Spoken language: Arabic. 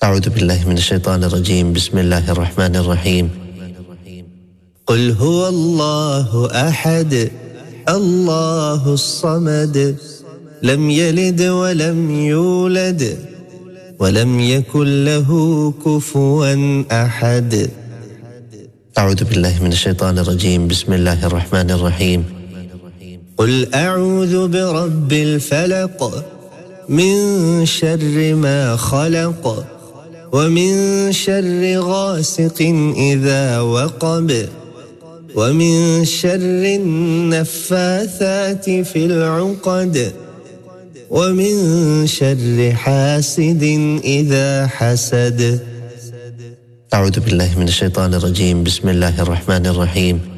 أعوذ بالله من الشيطان الرجيم. بسم الله الرحمن الرحيم. قل هو الله أحد الله الصمد لم يلد ولم يولد ولم يكن له كفوا أحد. أعوذ بالله من الشيطان الرجيم. بسم الله الرحمن الرحيم. قل أعوذ برب الفلق من شر ما خلق ومن شر غاسق إذا وقب ومن شر النفاثات في العقد ومن شر حاسد إذا حسد. أعوذ بالله من الشيطان الرجيم. بسم الله الرحمن الرحيم.